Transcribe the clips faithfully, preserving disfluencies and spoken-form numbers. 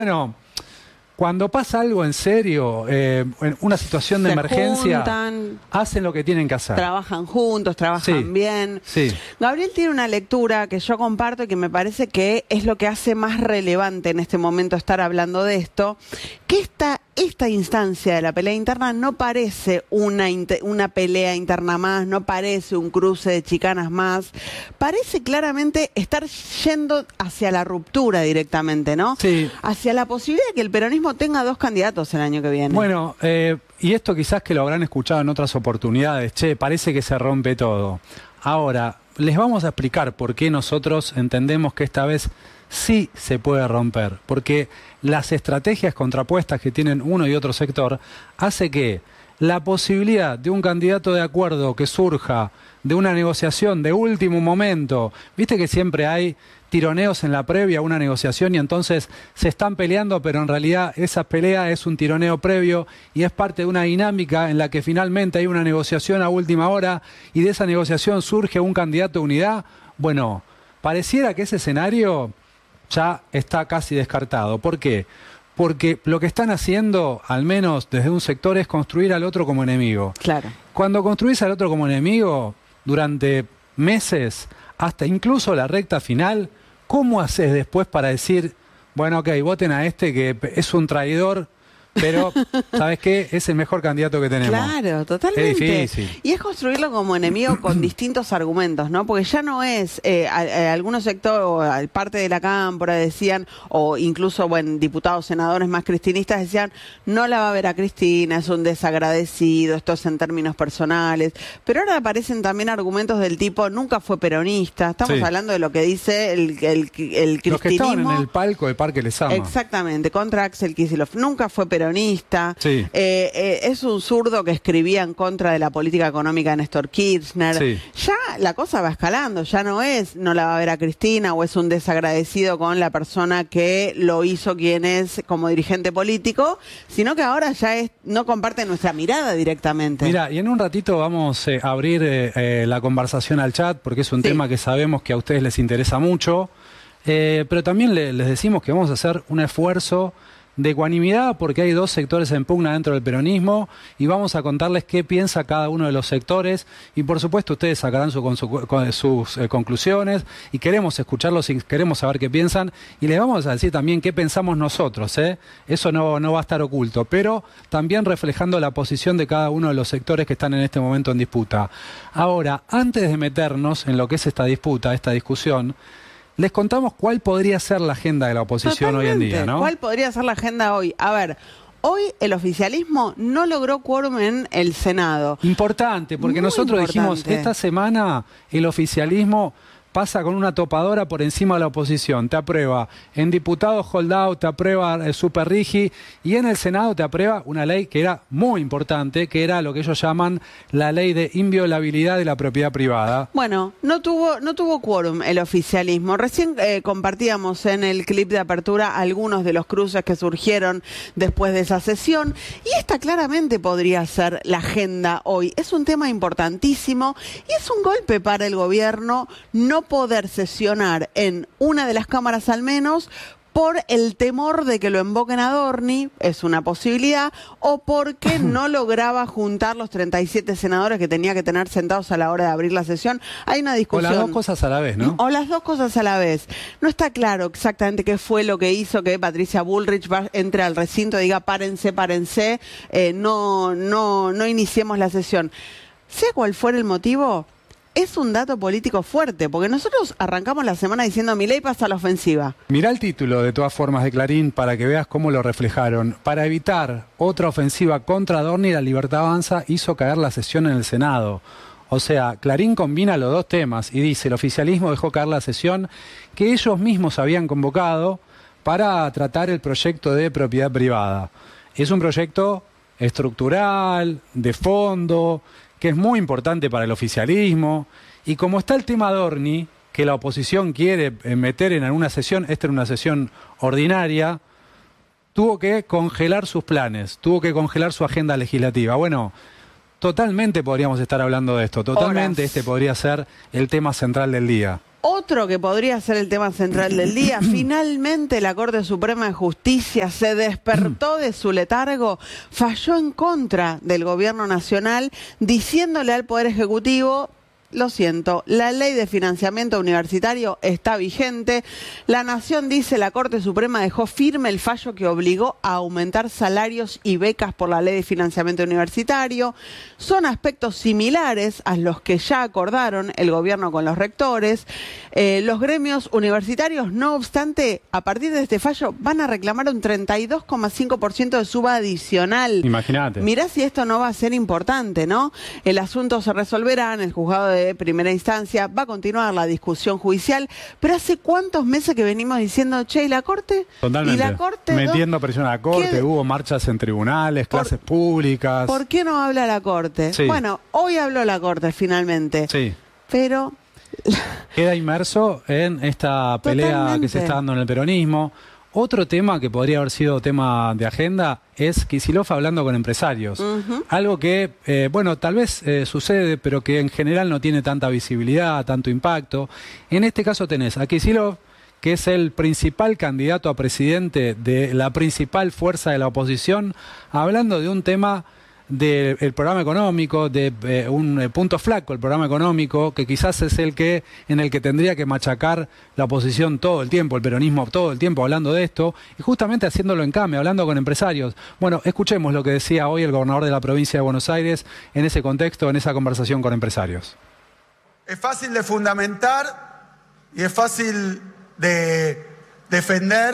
Bueno, cuando pasa algo en serio, eh, en una situación de Se emergencia, juntan, hacen lo que tienen que hacer. trabajan juntos, trabajan Sí, bien. sí. Gabriel tiene una lectura que yo comparto y que me parece que es lo que hace más relevante en este momento estar hablando de esto, que esta, esta instancia de la pelea interna no parece una, una pelea interna más, no parece un cruce de chicanas más, parece claramente estar yendo hacia la ruptura directamente, ¿no? Sí. Hacia la posibilidad de que el peronismo tenga dos candidatos el año que viene. Bueno, eh, y esto quizás que lo habrán escuchado en otras oportunidades, che, parece que se rompe todo. Ahora, les vamos a explicar por qué nosotros entendemos que esta vez sí se puede romper, porque las estrategias contrapuestas que tienen uno y otro sector hace que la posibilidad de un candidato de acuerdo que surja de una negociación de último momento, viste que siempre hay tironeos en la previa a una negociación y entonces se están peleando, pero en realidad esa pelea es un tironeo previo y es parte de una dinámica en la que finalmente hay una negociación a última hora y de esa negociación surge un candidato de unidad. Bueno, pareciera que ese escenario ya está casi descartado. ¿Por qué? Porque lo que están haciendo, al menos desde un sector, es construir al otro como enemigo. Claro. Cuando construís al otro como enemigo, durante meses, hasta incluso la recta final, ¿cómo haces después para decir, bueno, ok, voten a este que es un traidor, pero, ¿sabes qué? Es el mejor candidato que tenemos? Claro, totalmente. Es difícil. Y es construirlo como enemigo con distintos argumentos, ¿no? Porque ya no es, eh, a, a algunos sectores, o a parte de la cámpora decían, o incluso, bueno, diputados, senadores más cristinistas decían, no la va a ver a Cristina, es un desagradecido, esto es en términos personales. Pero ahora aparecen también argumentos del tipo, nunca fue peronista. Estamos Sí. hablando de lo que dice el, el, el cristinismo. Los que estaban en el palco de Parque Lezama. Exactamente, contra Axel Kicillof. Nunca fue peronista. peronista, Sí. eh, eh, es un zurdo que escribía en contra de la política económica de Néstor Kirchner. Sí. Ya la cosa va escalando, ya no es, no la va a ver a Cristina o es un desagradecido con la persona que lo hizo quien es como dirigente político, sino que ahora ya es, no comparte nuestra mirada directamente. Mira, y en un ratito vamos eh, a abrir eh, eh, la conversación al chat porque es un Sí. tema que sabemos que a ustedes les interesa mucho, eh, pero también le, les decimos que vamos a hacer un esfuerzo de ecuanimidad porque hay dos sectores en pugna dentro del peronismo y vamos a contarles qué piensa cada uno de los sectores y por supuesto ustedes sacarán su, su, con, sus eh, conclusiones y queremos escucharlos y queremos saber qué piensan y les vamos a decir también qué pensamos nosotros, ¿eh? Eso no, no va a estar oculto, pero también reflejando la posición de cada uno de los sectores que están en este momento en disputa. Ahora, antes de meternos en lo que es esta disputa, esta discusión, les contamos cuál podría ser la agenda de la oposición hoy en día, ¿no? ¿Cuál podría ser la agenda hoy? A ver, hoy el oficialismo no logró quórum en el Senado. Importante, porque Muy nosotros dijimos, importante. esta semana el oficialismo pasa con una topadora por encima de la oposición. Te aprueba en diputados holdout, te aprueba el super rigi y en el Senado te aprueba una ley que era muy importante, que era lo que ellos llaman la ley de inviolabilidad de la propiedad privada. Bueno, no tuvo no tuvo quórum el oficialismo. Recién eh, compartíamos en el clip de apertura algunos de los cruces que surgieron después de esa sesión y esta claramente podría ser la agenda hoy. Es un tema importantísimo y es un golpe para el gobierno no poder sesionar en una de las cámaras al menos por el temor de que lo invoquen a Dorni, es una posibilidad, o porque no lograba juntar los treinta y siete senadores que tenía que tener sentados a la hora de abrir la sesión. Hay una O discusión. las dos cosas a la vez, ¿no? O las dos cosas a la vez. No está claro exactamente qué fue lo que hizo que Patricia Bullrich va, entre al recinto y diga párense, párense, eh, no, no, no iniciemos la sesión. Sea cual fuera el motivo, es un dato político fuerte, porque nosotros arrancamos la semana diciendo Milei pasa a la ofensiva. Mirá el título de todas formas de Clarín para que veas cómo lo reflejaron. Para evitar otra ofensiva contra Dorni, la Libertad Avanza hizo caer la sesión en el Senado. O sea, Clarín combina los dos temas y dice, el oficialismo dejó caer la sesión que ellos mismos habían convocado para tratar el proyecto de propiedad privada. Es un proyecto estructural, de fondo, que es muy importante para el oficialismo, y como está el tema Dorni, que la oposición quiere meter en alguna sesión, esta era una sesión ordinaria, tuvo que congelar sus planes, tuvo que congelar su agenda legislativa. Bueno, totalmente podríamos estar hablando de esto, totalmente Horas. Este podría ser el tema central del día. Otro que podría ser el tema central del día, finalmente la Corte Suprema de Justicia se despertó de su letargo, falló en contra del gobierno nacional, diciéndole al Poder Ejecutivo: lo siento, la ley de financiamiento universitario está vigente. La Nación dice: la Corte Suprema dejó firme el fallo que obligó a aumentar salarios y becas por la ley de financiamiento universitario. Son aspectos similares a los que ya acordaron el gobierno con los rectores. Eh, los gremios universitarios, no obstante, a partir de este fallo van a reclamar un treinta y dos coma cinco por ciento de suba adicional. Imagínate. Mirá si esto no va a ser importante, ¿no? El asunto se resolverá en el juzgado de de primera instancia, va a continuar la discusión judicial, pero ¿hace cuántos meses que venimos diciendo, che, ¿y la Corte? Totalmente. ¿Y la Corte? Metiendo presión a la Corte, ¿Qué? Hubo marchas en tribunales, Por, clases públicas. ¿Por qué no habla la Corte? Sí. Bueno, hoy habló la Corte finalmente, Sí. pero... Queda inmerso en esta pelea Totalmente. que se está dando en el peronismo. Otro tema que podría haber sido tema de agenda es Kicillof hablando con empresarios. Uh-huh. Algo que, eh, bueno, tal vez eh, sucede, pero que en general no tiene tanta visibilidad, tanto impacto. En este caso tenés a Kicillof, que es el principal candidato a presidente de la principal fuerza de la oposición, hablando de un tema del programa económico, de eh, un eh, punto flaco el programa económico, que quizás es el que en el que tendría que machacar la oposición todo el tiempo, el peronismo todo el tiempo hablando de esto, y justamente haciéndolo en cambio, hablando con empresarios. Bueno, escuchemos lo que decía hoy el gobernador de la provincia de Buenos Aires en ese contexto, en esa conversación con empresarios. Es fácil de fundamentar y es fácil de defender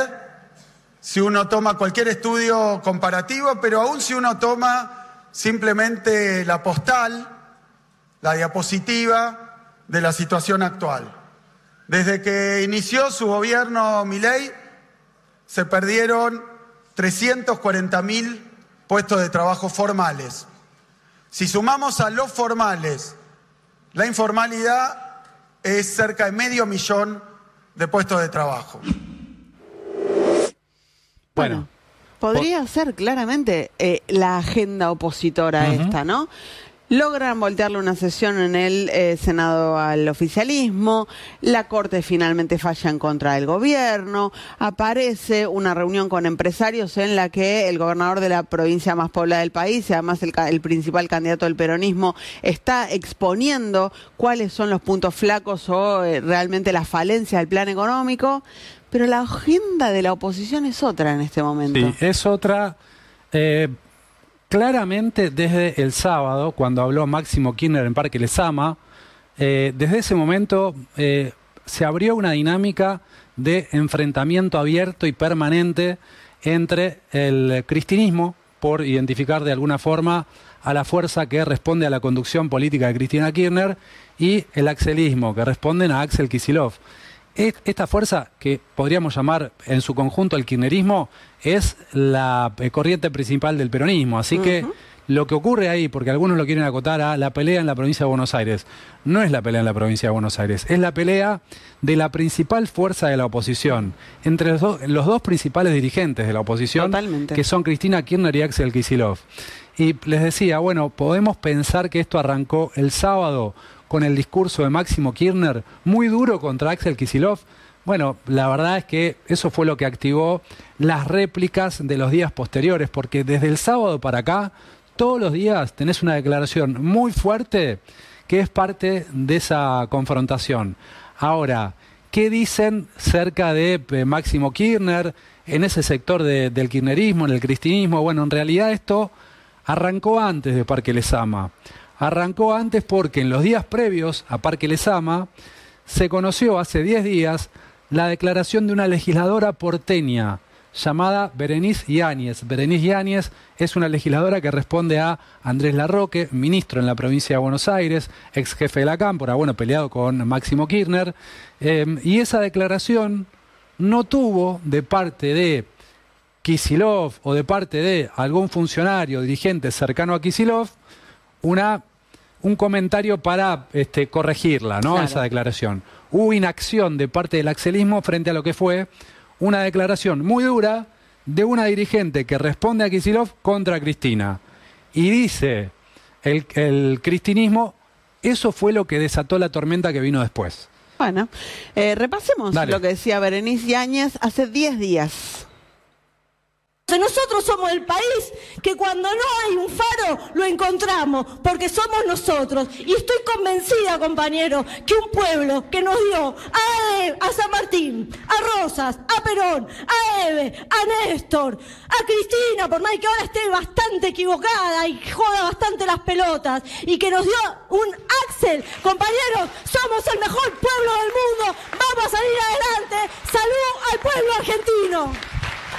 si uno toma cualquier estudio comparativo, pero aún si uno toma simplemente la postal, la diapositiva de la situación actual. Desde que inició su gobierno Milei, se perdieron trescientos cuarenta mil puestos de trabajo formales. Si sumamos a los formales la informalidad, es cerca de medio millón de puestos de trabajo. Bueno. Podría ser claramente eh, la agenda opositora uh-huh. esta, ¿no? Logran voltearle una sesión en el eh, Senado al oficialismo, la Corte finalmente falla en contra del gobierno, aparece una reunión con empresarios en la que el gobernador de la provincia más poblada del país, y además el, el principal candidato del peronismo, está exponiendo cuáles son los puntos flacos o eh, realmente las falencias del plan económico. Pero la agenda de la oposición es otra en este momento. Sí, es otra. Eh, claramente desde el sábado, cuando habló Máximo Kirchner en Parque Lezama, eh, desde ese momento eh, se abrió una dinámica de enfrentamiento abierto y permanente entre el cristinismo, por identificar de alguna forma a la fuerza que responde a la conducción política de Cristina Kirchner, y el axelismo, que responden a Axel Kicillof. Esta fuerza, que podríamos llamar en su conjunto el kirchnerismo, es la corriente principal del peronismo. Así uh-huh. que lo que ocurre ahí, porque algunos lo quieren acotar a la pelea en la provincia de Buenos Aires, no es la pelea en la provincia de Buenos Aires, es la pelea de la principal fuerza de la oposición, entre los, do, los dos principales dirigentes de la oposición, Totalmente. que son Cristina Kirchner y Axel Kicillof. Y les decía, bueno, podemos pensar que esto arrancó el sábado con el discurso de Máximo Kirchner, muy duro contra Axel Kicillof. Bueno, la verdad es que eso fue lo que activó las réplicas de los días posteriores, porque desde el sábado para acá, todos los días tenés una declaración muy fuerte que es parte de esa confrontación. Ahora, ¿qué dicen cerca de eh, Máximo Kirchner, en ese sector de, del kirchnerismo, en el cristinismo? Bueno, en realidad esto arrancó antes de Parque Lezama. Arrancó antes porque en los días previos a Parque Lezama se conoció hace diez días la declaración de una legisladora porteña llamada Berenice Yáñez. Berenice Yáñez es una legisladora que responde a Andrés Larroque, ministro en la provincia de Buenos Aires, ex jefe de la Cámpora, bueno, peleado con Máximo Kirchner. Eh, y esa declaración no tuvo de parte de Kicillof o de parte de algún funcionario, dirigente cercano a Kicillof, una, un comentario para este, corregirla, ¿no? Claro. Esa declaración. Hubo inacción de parte del axelismo frente a lo que fue una declaración muy dura de una dirigente que responde a Kicillof contra Cristina. Y dice el, el cristinismo, eso fue lo que desató la tormenta que vino después. Bueno, eh, repasemos Dale. lo que decía Berenice Yáñez hace diez días. Nosotros somos el país que cuando no hay un faro lo encontramos, porque somos nosotros. Y estoy convencida, compañeros, que un pueblo que nos dio a, Eve, a San Martín, a Rosas, a Perón, a Eve, a Néstor, a Cristina, por más que ahora esté bastante equivocada y joda bastante las pelotas, y que nos dio un Axel, compañeros, somos el mejor pueblo del mundo, vamos a salir adelante. ¡Salud al pueblo argentino!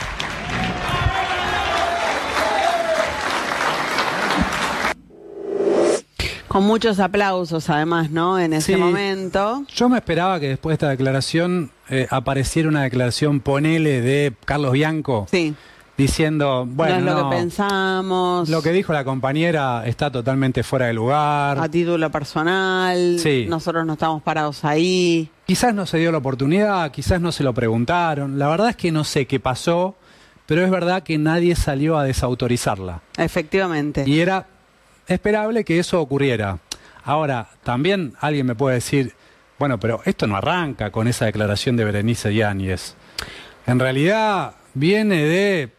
Con muchos aplausos, además, ¿no? En ese Sí. momento. Yo me esperaba que después de esta declaración eh, apareciera una declaración, ponele, de Carlos Bianco, Sí. diciendo, bueno, no es lo no, que pensamos. lo que dijo la compañera está totalmente fuera de lugar. A título personal. Sí. Nosotros no estamos parados ahí. Quizás no se dio la oportunidad, quizás no se lo preguntaron. La verdad es que no sé qué pasó, pero es verdad que nadie salió a desautorizarla. Efectivamente. Y era esperable que eso ocurriera. Ahora, también alguien me puede decir, bueno, pero esto no arranca con esa declaración de Berenice Yáñez. En realidad viene de...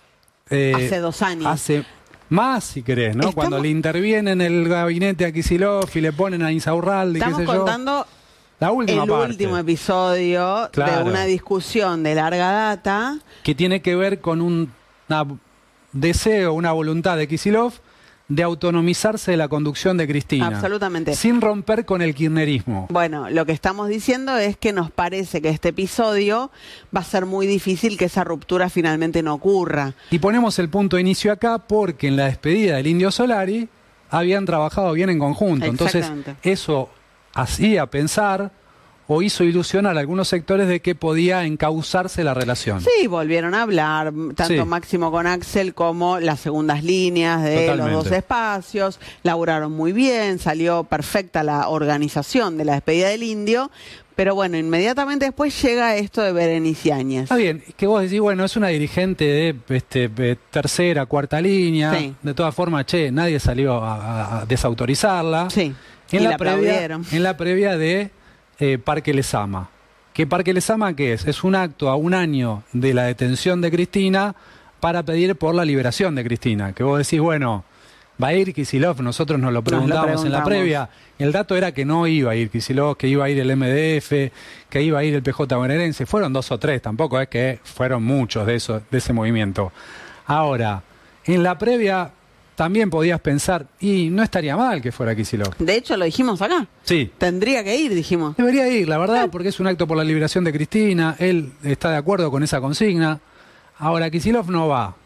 eh, Hace dos años. Hace más, si querés, ¿no? Estamos- Cuando le interviene en el gabinete a Kicillof y le ponen a Insaurralde, qué Estamos sé yo. contando La última el parte. último episodio Claro. de una discusión de larga data. Que tiene que ver con un una deseo, una voluntad de Kicillof de autonomizarse de la conducción de Cristina. Absolutamente. Sin romper con el kirchnerismo. Bueno, lo que estamos diciendo es que nos parece que este episodio va a ser muy difícil que esa ruptura finalmente no ocurra. Y ponemos el punto de inicio acá porque en la despedida del Indio Solari habían trabajado bien en conjunto. Entonces, Exactamente. eso hacía pensar o hizo ilusionar a algunos sectores de que podía encauzarse la relación. Sí, volvieron a hablar, tanto Sí. Máximo con Axel como las segundas líneas de Totalmente. los dos espacios. Laburaron muy bien, salió perfecta la organización de la despedida del Indio. Pero bueno, inmediatamente después llega esto de Berenice Yáñez. Está bien, que vos decís, bueno, es una dirigente de este, de tercera, cuarta línea. Sí. De todas formas, che, nadie salió a, a desautorizarla. Sí, En y la, la previa, aplaudieron. en la previa de eh, Parque Lezama. ¿Qué Parque Lezama qué es? Es un acto a un año de la detención de Cristina para pedir por la liberación de Cristina. Que vos decís, bueno, va a ir Kicillof, nosotros nos lo preguntamos en la preguntamos. previa. El dato era que no iba a ir Kicillof, que iba a ir el M D F, que iba a ir el P J bonaerense. Fueron dos o tres, tampoco es que fueron muchos de, eso, de ese movimiento. Ahora, en la previa también podías pensar, y no estaría mal que fuera Kicillof. De hecho, lo dijimos acá. Sí. Tendría que ir, dijimos. Debería ir, la verdad, porque es un acto por la liberación de Cristina, él está de acuerdo con esa consigna. Ahora, Kicillof no va.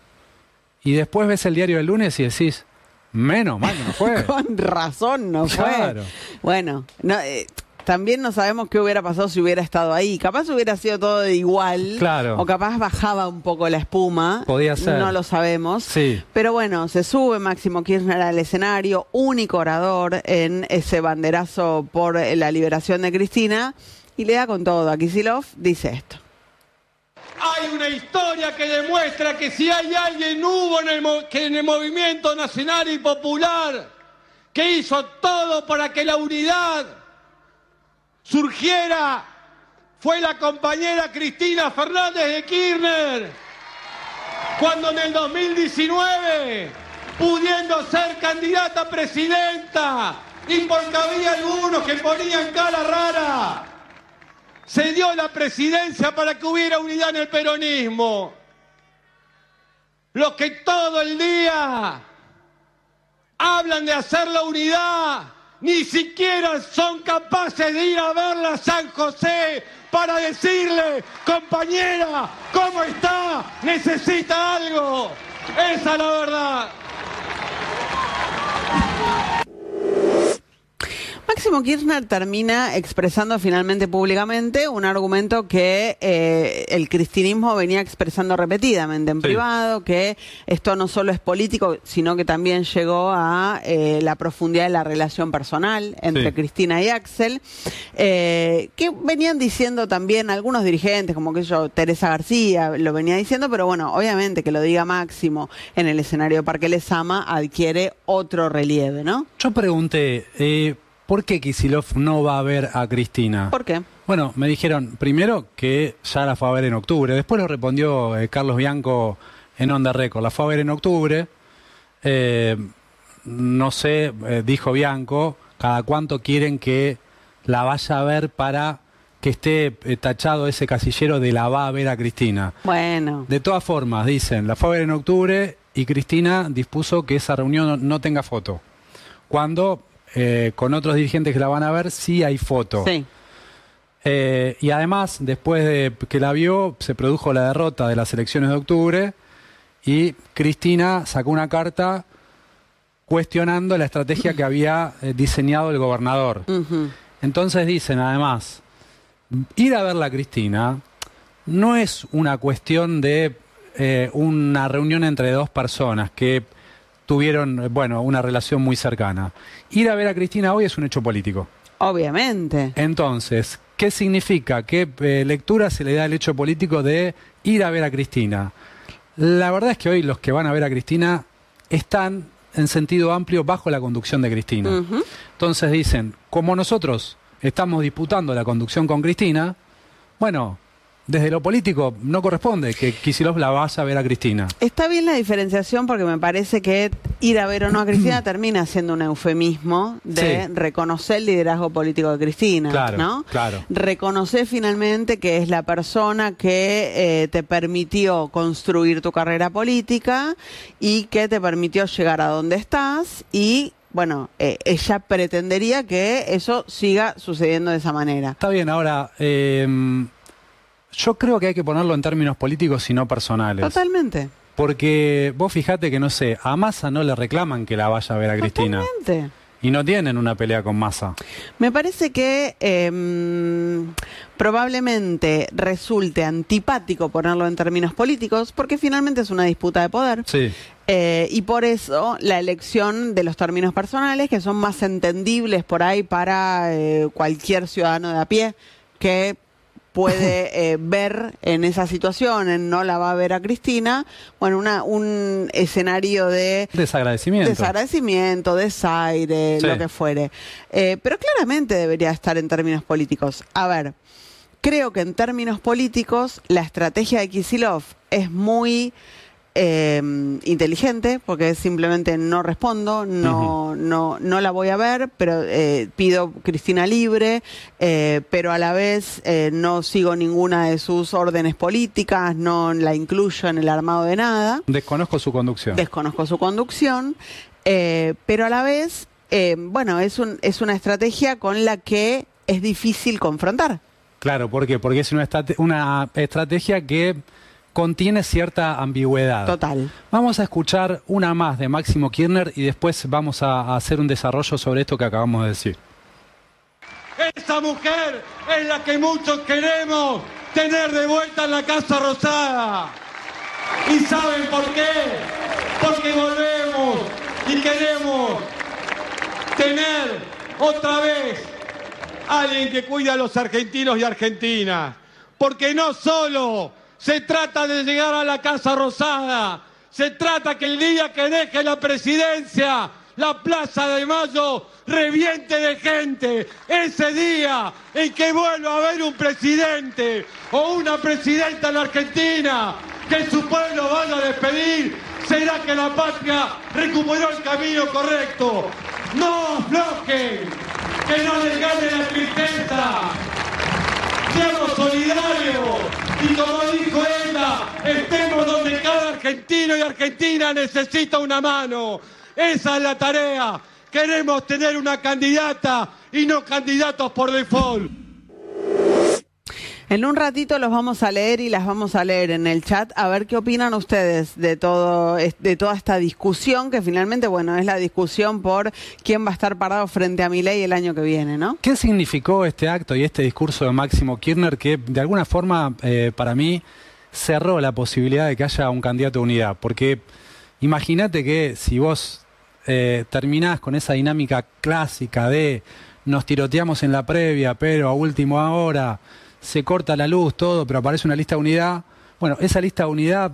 Y después ves el diario del lunes y decís, menos mal que no fue. Con razón no fue. Claro. Bueno, no, eh, también no sabemos qué hubiera pasado si hubiera estado ahí. Capaz hubiera sido todo de igual. Claro. O capaz bajaba un poco la espuma. Podía ser. No lo sabemos. Sí. Pero bueno, se sube Máximo Kirchner al escenario, único orador en ese banderazo por la liberación de Cristina, y le da con todo a Kicillof, dice esto. Hay una historia que demuestra que si hay alguien hubo en el, mo- que en el movimiento nacional y popular que hizo todo para que la unidad surgiera, fue la compañera Cristina Fernández de Kirchner. Cuando en el dos mil diecinueve, pudiendo ser candidata a presidenta, y porque había algunos que ponían cara rara, se dio la presidencia para que hubiera unidad en el peronismo. Los que todo el día hablan de hacer la unidad, ni siquiera son capaces de ir a verla a San José para decirle, compañera, ¿cómo está? ¿Necesita algo? Esa es la verdad. Máximo Kirchner termina expresando finalmente públicamente un argumento que eh, el cristinismo venía expresando repetidamente en Sí. privado, que esto no solo es político, sino que también llegó a eh, la profundidad de la relación personal entre Sí. Cristina y Axel, eh, que venían diciendo también algunos dirigentes, como que yo, Teresa García, lo venía diciendo, pero bueno, obviamente que lo diga Máximo en el escenario de Parque Lezama adquiere otro relieve, ¿no? Yo pregunté, eh, ¿por qué Kicillof no va a ver a Cristina? ¿Por qué? Bueno, me dijeron primero que ya la fue a ver en octubre. Después lo respondió eh, Carlos Bianco en On The Record. La fue a ver en octubre. Eh, no sé, eh, dijo Bianco, cada cuánto quieren que la vaya a ver para que esté eh, tachado ese casillero de la va a ver a Cristina. Bueno. De todas formas, dicen, la fue a ver en octubre y Cristina dispuso que esa reunión no, no tenga foto. Cuando eh, con otros dirigentes que la van a ver sí hay foto. Sí. Eh, y además, después de que la vio, se produjo la derrota de las elecciones de octubre y Cristina sacó una carta cuestionando la estrategia que había eh, diseñado el gobernador. Uh-huh. Entonces dicen, además, ir a verla a Cristina no es una cuestión de eh, una reunión entre dos personas que tuvieron, bueno, una relación muy cercana. Ir a ver a Cristina hoy es un hecho político. Obviamente. Entonces, ¿qué significa? ¿Qué eh, lectura se le da al hecho político de ir a ver a Cristina? La verdad es que hoy los que van a ver a Cristina están en sentido amplio bajo la conducción de Cristina. Uh-huh. Entonces dicen, como nosotros estamos disputando la conducción con Cristina, bueno, desde lo político no corresponde que Kicillof la vaya a ver a Cristina. Está bien la diferenciación porque me parece que ir a ver o no a Cristina termina siendo un eufemismo de Sí. reconocer el liderazgo político de Cristina, Claro, ¿no? claro. Reconocer finalmente que es la persona que eh, te permitió construir tu carrera política y que te permitió llegar a donde estás y bueno, eh, ella pretendería que eso siga sucediendo de esa manera. Está bien, ahora, eh, yo creo que hay que ponerlo en términos políticos y no personales. Totalmente. Porque vos fijate que, no sé, a Massa no le reclaman que la vaya a ver a Cristina. Totalmente. Y no tienen una pelea con Massa. Me parece que eh, probablemente resulte antipático ponerlo en términos políticos, porque finalmente es una disputa de poder. Sí. Eh, y por eso la elección de los términos personales, que son más entendibles por ahí para eh, cualquier ciudadano de a pie que puede eh, ver en esa situación, en no la va a ver a Cristina, bueno, una, un escenario de Desagradecimiento. desagradecimiento, desaire, Sí. lo que fuere. Eh, pero claramente debería estar en términos políticos. A ver, creo que en términos políticos la estrategia de Kicillof es muy eh, inteligente, porque simplemente no respondo, no, uh-huh. no, no la voy a ver, pero eh, pido Cristina libre, eh, pero a la vez eh, no sigo ninguna de sus órdenes políticas, no la incluyo en el armado de nada. Desconozco su conducción. Desconozco su conducción, eh, pero a la vez, eh, bueno, es, un, es una estrategia con la que es difícil confrontar. Claro, ¿por qué? Porque es una, estrate- una estrategia que contiene cierta ambigüedad. Total. Vamos a escuchar una más de Máximo Kirchner y después vamos a, a hacer un desarrollo sobre esto que acabamos de decir. Esa mujer es la que muchos queremos tener de vuelta en la Casa Rosada. ¿Y saben por qué? Porque volvemos y queremos tener otra vez a alguien que cuida a los argentinos y argentinas. Porque no solo se trata de llegar a la Casa Rosada, se trata que el día que deje la presidencia, la Plaza de Mayo reviente de gente. Ese día en que vuelva a haber un presidente o una presidenta en la Argentina, que su pueblo vaya a despedir, será que la patria recuperó el camino correcto. No aflojen, que no les gane la tristeza. Seamos solidarios y como dijo ella, estemos donde cada argentino y argentina necesita una mano. Esa es la tarea. Queremos tener una candidata y no candidatos por default. En un ratito los vamos a leer y las vamos a leer en el chat a ver qué opinan ustedes de todo de toda esta discusión que finalmente, bueno, es la discusión por quién va a estar parado frente a Milei el año que viene, ¿no? ¿Qué significó este acto y este discurso de Máximo Kirchner que de alguna forma eh, para mí cerró la posibilidad de que haya un candidato de unidad? Porque imagínate que si vos eh, terminás con esa dinámica clásica de nos tiroteamos en la previa, pero a última hora se corta la luz, todo, pero aparece una lista de unidad. Bueno, esa lista de unidad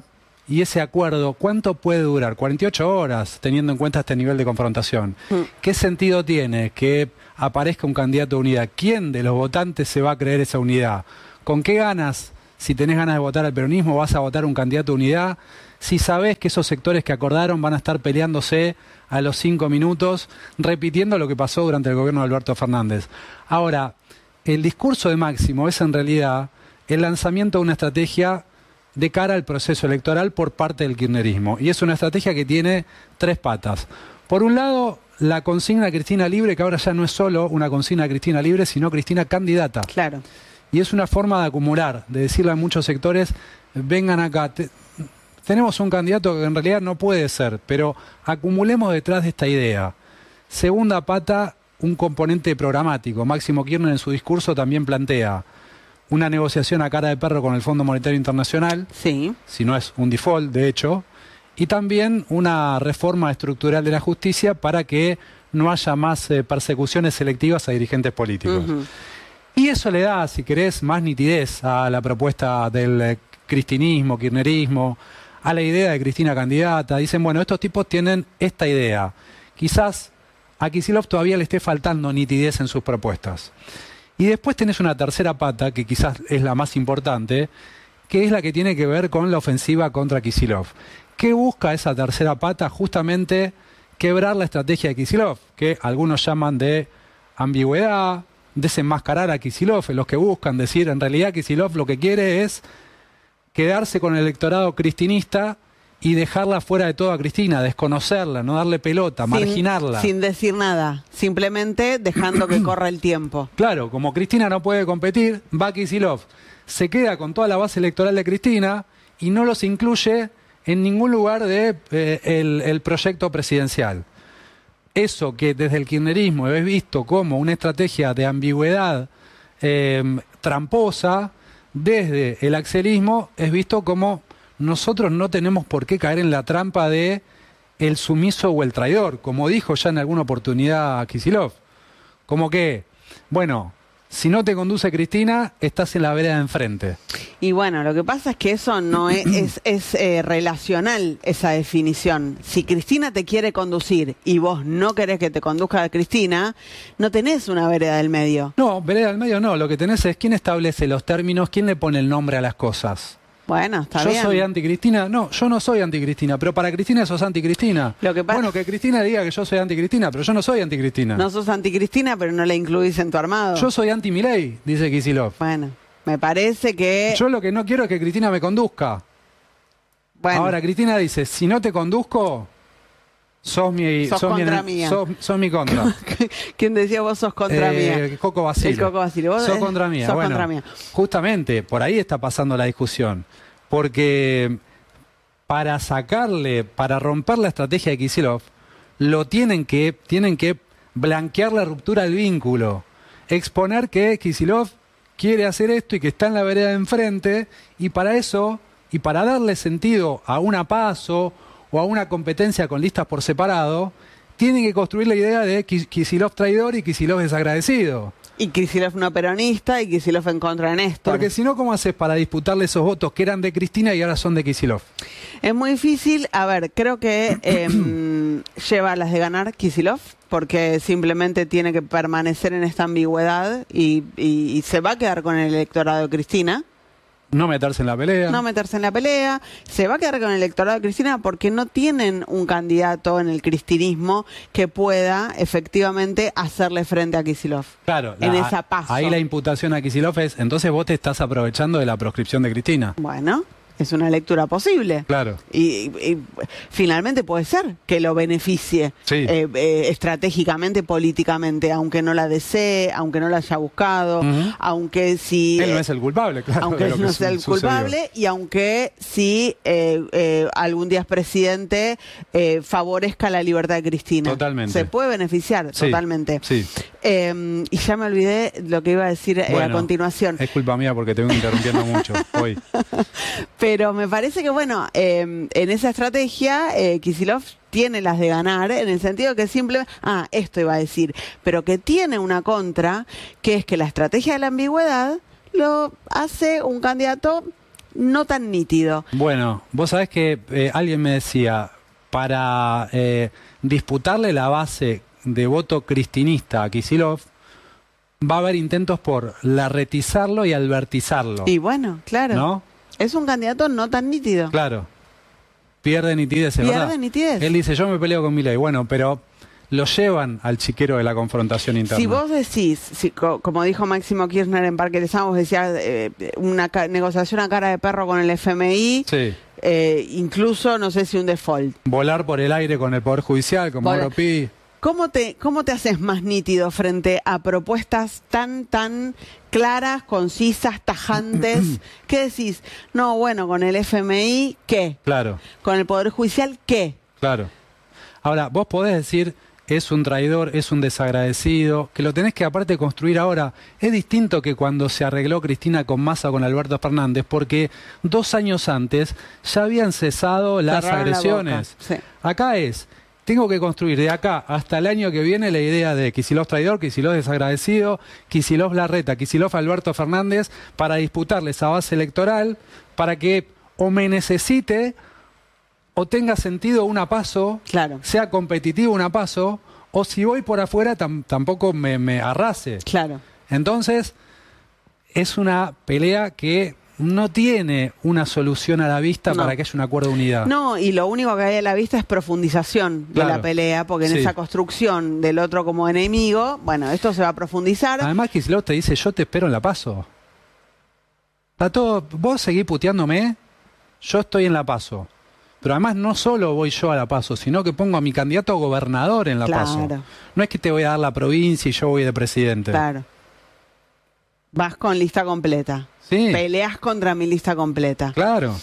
y ese acuerdo, ¿cuánto puede durar? cuarenta y ocho horas, teniendo en cuenta este nivel de confrontación. Mm. ¿Qué sentido tiene que aparezca un candidato de unidad? ¿Quién de los votantes se va a creer esa unidad? ¿Con qué ganas, si tenés ganas de votar al peronismo, vas a votar un candidato de unidad? Si sabés que esos sectores que acordaron van a estar peleándose a los cinco minutos, repitiendo lo que pasó durante el gobierno de Alberto Fernández. Ahora, el discurso de Máximo es en realidad el lanzamiento de una estrategia de cara al proceso electoral por parte del kirchnerismo. Y es una estrategia que tiene tres patas. Por un lado, la consigna Cristina Libre, que ahora ya no es solo una consigna Cristina Libre, sino Cristina candidata. Claro. Y es una forma de acumular, de decirle a muchos sectores, vengan acá, te, tenemos un candidato que en realidad no puede ser, pero acumulemos detrás de esta idea. Segunda pata, un componente programático. Máximo Kirchner en su discurso también plantea una negociación a cara de perro con el Fondo Monetario Internacional, sí. si no es un default, de hecho, y también una reforma estructural de la justicia para que no haya más eh, persecuciones selectivas a dirigentes políticos. Uh-huh. Y eso le da, si querés, más nitidez a la propuesta del eh, cristinismo, kirchnerismo, a la idea de Cristina candidata. Dicen, bueno, estos tipos tienen esta idea. Quizás a Kicillof todavía le esté faltando nitidez en sus propuestas. Y después tenés una tercera pata, que quizás es la más importante, que es la que tiene que ver con la ofensiva contra Kicillof. ¿Qué busca esa tercera pata? Justamente quebrar la estrategia de Kicillof, que algunos llaman de ambigüedad, desenmascarar a Kicillof, los que buscan decir, en realidad Kicillof lo que quiere es quedarse con el electorado cristinista y dejarla fuera de todo a Cristina, desconocerla, no darle pelota, sin, marginarla. Sin decir nada, simplemente dejando que corra el tiempo. Claro, como Cristina no puede competir, va Kicillof, se queda con toda la base electoral de Cristina y no los incluye en ningún lugar del de, eh, el, el proyecto presidencial. Eso que desde el kirchnerismo he visto como una estrategia de ambigüedad eh, tramposa, desde el axelismo es visto como nosotros no tenemos por qué caer en la trampa de el sumiso o el traidor, como dijo ya en alguna oportunidad Kicillof. Como que, bueno, si no te conduce Cristina, estás en la vereda de enfrente. Y bueno, lo que pasa es que eso no es, es, es eh, relacional, esa definición. Si Cristina te quiere conducir y vos no querés que te conduzca Cristina, no tenés una vereda del medio. No, vereda del medio no, lo que tenés es quién establece los términos, quién le pone el nombre a las cosas. Bueno, está yo bien. Yo soy anticristina. No, yo no soy anticristina, pero para Cristina sos anticristina. Lo que pasa... Bueno, que Cristina diga que yo soy anticristina, pero yo no soy anticristina. No sos anticristina, pero no la incluís en tu armado. Yo soy anti-Milei, dice Kicillof. Bueno, me parece que... Yo lo que no quiero es que Cristina me conduzca. Bueno. Ahora, Cristina dice, si no te conduzco, sos mi... Sos, sos contra mi, mía. Sos, sos mi contra. ¿Quién decía vos sos contra eh, mía? Coco Basile. El Coco Basile. ¿Vos sos es, contra mía. Sos bueno, contra mía. Justamente, por ahí está pasando la discusión. Porque para sacarle, para romper la estrategia de Kicillof, lo tienen que, tienen que blanquear la ruptura del vínculo, exponer que Kicillof quiere hacer esto y que está en la vereda de enfrente, y para eso, y para darle sentido a una PASO o a una competencia con listas por separado, tienen que construir la idea de Kicillof traidor y Kicillof desagradecido. Y Kicillof no peronista y Kicillof en contra de Néstor. Porque si no, ¿cómo haces para disputarle esos votos que eran de Cristina y ahora son de Kicillof? Es muy difícil. A ver, creo que eh, lleva las de ganar Kicillof, porque simplemente tiene que permanecer en esta ambigüedad y, y, y se va a quedar con el electorado de Cristina. No meterse en la pelea. No meterse en la pelea. Se va a quedar con el electorado de Cristina porque no tienen un candidato en el cristinismo que pueda efectivamente hacerle frente a Kicillof. Claro. En la, esa paso. Ahí la imputación a Kicillof es, entonces vos te estás aprovechando de la proscripción de Cristina. Bueno, es una lectura posible. Claro. Y, y finalmente puede ser que lo beneficie sí. eh, eh, estratégicamente, políticamente, aunque no la desee, aunque no la haya buscado, uh-huh. aunque si... Él no es el culpable, claro. Aunque él no sea el culpable y aunque si eh, eh, algún día es presidente, eh, favorezca la libertad de Cristina. Totalmente. Se puede beneficiar, sí. totalmente. Sí. Eh, y ya me olvidé lo que iba a decir eh, bueno, a continuación. Es culpa mía porque te vengo interrumpiendo mucho hoy. Pero me parece que, bueno, eh, en esa estrategia, eh, Kicillof tiene las de ganar, en el sentido que simplemente, ah, esto iba a decir, pero que tiene una contra, que es que la estrategia de la ambigüedad lo hace un candidato no tan nítido. Bueno, vos sabés que eh, alguien me decía, para eh, disputarle la base de voto cristinista a Kicillof, va a haber intentos por larretizarlo y albertizarlo. Y bueno, claro. ¿No? Es un candidato no tan nítido. Claro. Pierde nitidez, ¿es Pierde verdad? nitidez. Él dice, yo me peleo con Milei. Bueno, pero lo llevan al chiquero de la confrontación interna. Si vos decís, si, co como dijo Máximo Kirchner en Parque Lezama, vos decías eh, una negociación a cara de perro con el F M I, sí. eh, incluso no sé si un default. Volar por el aire con el Poder Judicial, como Volar. Mauro Pi. ¿Cómo te, ¿Cómo te haces más nítido frente a propuestas tan, tan claras, concisas, tajantes? ¿Qué decís? No, bueno, con el F M I, ¿qué? Claro. Con el Poder Judicial, ¿qué? Claro. Ahora, vos podés decir, es un traidor, es un desagradecido, que lo tenés que aparte construir ahora. Es distinto que cuando se arregló Cristina con Massa o con Alberto Fernández, porque dos años antes ya habían cesado las Cerraron la agresiones. boca, sí. Acá es... Tengo que construir de acá hasta el año que viene la idea de Kicillof traidor, Kicillof desagradecido, Kicillof Larreta, Kicillof Alberto Fernández, para disputarle esa base electoral, para que o me necesite o tenga sentido una paso, Claro. sea competitivo una paso, o si voy por afuera tam tampoco me, me arrase. Claro. Entonces, es una pelea que no tiene una solución a la vista No. para que haya un acuerdo de unidad. No, y lo único que hay a la vista es profundización Claro. de la pelea, porque en Sí. esa construcción del otro como enemigo, bueno, esto se va a profundizar. Además, Kicillof te dice, yo te espero en la PASO. Está todo, vos seguís puteándome, yo estoy en la PASO. Pero además no solo voy yo a la PASO, sino que pongo a mi candidato a gobernador en la Claro. PASO. No es que te voy a dar la provincia y yo voy de presidente. Claro. Vas con lista completa. Sí, Peleas contra mi lista completa. claro.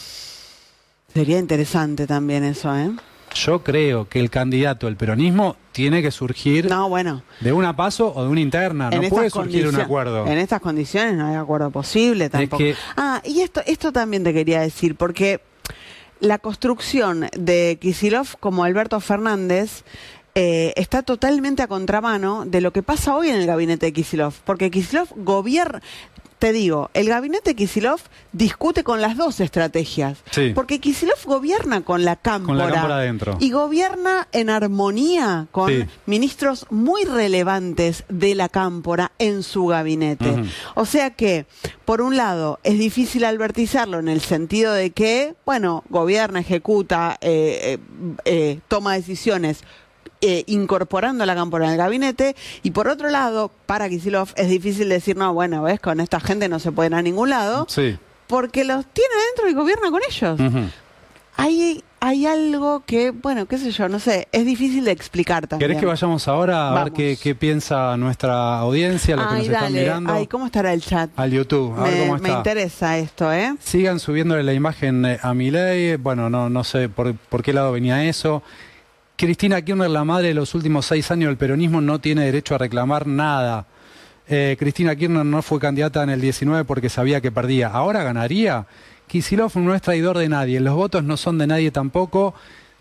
Sería interesante también eso, ¿eh? Yo creo que el candidato del peronismo tiene que surgir No, bueno. de una PASO o de una interna. No en puede estas surgir un condicio- acuerdo. En estas condiciones no hay acuerdo posible tampoco. que- Ah, y esto, esto también te quería decir, porque la construcción de Kicillof como Alberto Fernández eh, está totalmente a contramano de lo que pasa hoy en el gabinete de Kicillof, porque Kicillof gobierna. Te digo, el gabinete de Kicillof discute con las dos estrategias. Sí. Porque Kicillof gobierna con la cámpora. Con la cámpora adentro. Y gobierna en armonía con Sí. ministros muy relevantes de la cámpora en su gabinete. Ujú. O sea que, por un lado, es difícil albertizarlo en el sentido de que, bueno, gobierna, ejecuta, eh, eh, eh, toma decisiones, Eh, incorporando a la cámpora en el gabinete, y por otro lado, para Kicillof es difícil decir, no, bueno, ves, con esta gente no se puede ir a ningún lado, Sí. porque los tiene dentro y gobierna con ellos. Ujú. Hay, hay algo que, bueno, qué sé yo, no sé, es difícil de explicar también. ¿Querés que vayamos ahora a Vamos. ver qué, qué piensa nuestra audiencia, los que Ay, nos están dale. mirando? Ay, ¿cómo estará el chat? Al YouTube, a ver Me, cómo me está. interesa esto, ¿eh? Sigan subiéndole la imagen eh, a Milei. Bueno, no, no sé por, por qué lado venía eso. Cristina Kirchner, la madre de los últimos seis años del peronismo, no tiene derecho a reclamar nada. Eh, Cristina Kirchner no fue candidata en el diecinueve porque sabía que perdía. ¿Ahora ganaría? Kicillof no es traidor de nadie. Los votos no son de nadie tampoco.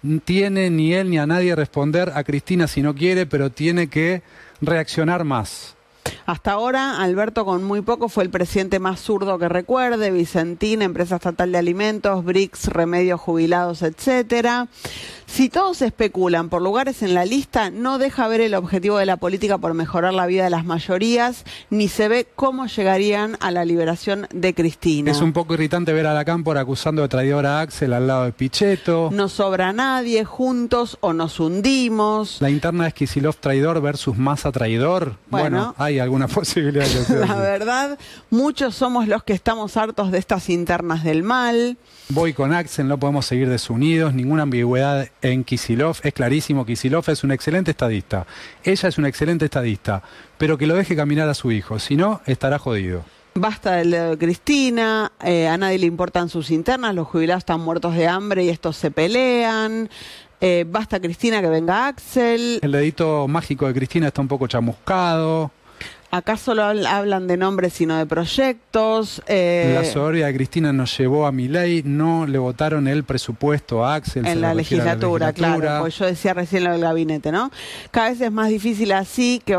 Tiene ni él ni a nadie responder a Cristina si no quiere, pero tiene que reaccionar más. Hasta ahora, Alberto con muy poco fue el presidente más zurdo que recuerde, Vicentín, Empresa Estatal de Alimentos, B R I C S, Remedios Jubilados, etcétera. Si todos especulan por lugares en la lista, no deja ver el objetivo de la política por mejorar la vida de las mayorías, ni se ve cómo llegarían a la liberación de Cristina. Es un poco irritante ver a la cámpora acusando de traidor a Axel al lado de Pichetto. No sobra nadie, juntos o nos hundimos. La interna es Kicillof traidor versus Massa traidor. Bueno, Bueno. hay alguna posibilidad de que sea La así. verdad, muchos somos los que estamos hartos de estas internas del mal. Voy con Axel, no podemos seguir desunidos, ninguna ambigüedad en Kicillof. Es clarísimo, Kicillof es un excelente estadista. Ella es una excelente estadista, pero que lo deje caminar a su hijo, si no, estará jodido. Basta del dedo de Cristina, eh, a nadie le importan sus internas, los jubilados están muertos de hambre y estos se pelean. Eh, basta Cristina, que venga Axel. El dedito mágico de Cristina está un poco chamuscado. Acá solo habl- hablan de nombres y no de proyectos. eh, La soberbia de Cristina nos llevó a Milei, no le votaron el presupuesto a Axel. se en la lo refiere a legislatura, legislatura. claro, pues yo decía recién lo del gabinete, ¿no? Cada vez es más difícil así que, vaya-